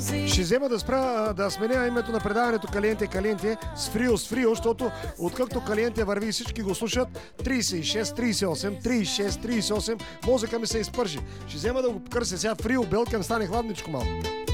Ще взема да сменя името на предаването Калиенте с Фрио, защото откакто Калиенте върви, всички го слушат 36-38, мозъка ми се изпържи. Ще взема да го покърся сега Фрио, белка ми стане хладничко малко.